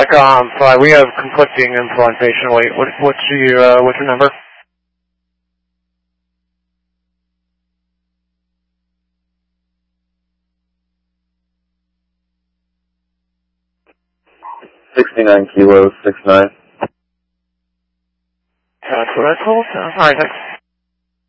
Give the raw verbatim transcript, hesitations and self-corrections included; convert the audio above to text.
Like, um, sorry, we have conflicting implantation. Wait, what, what's your, uh, what's your number? sixty-nine kilos, six nine. That's what I told. Alright, thanks.